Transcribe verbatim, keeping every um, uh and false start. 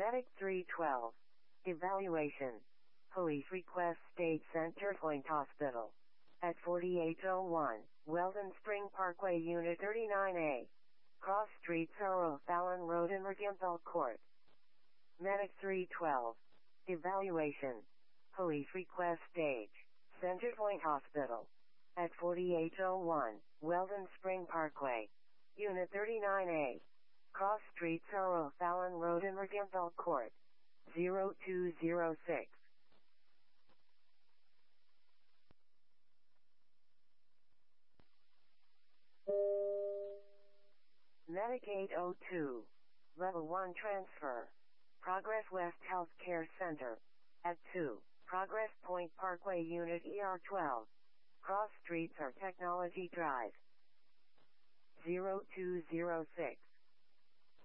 Medic three twelve. Evaluation. Police request state Center Point Hospital. At forty-eight oh one, Weldon Spring Parkway, Unit thirty-nine A. Cross Street, Sorrow, Fallon Road in Regenthal Court. Medic three twelve. Evaluation. Police request stage. Center Point Hospital. At forty-eight oh one, Weldon Spring Parkway. Unit thirty-nine A. Cross Street, Sorrow, Fallon Road in Regenthal Court. zero two zero six. Medic eight oh two. Level one transfer. Progress West Healthcare Center. At two. Progress Point Parkway, Unit E R twelve. Cross Streets or Technology Drive. zero two zero six.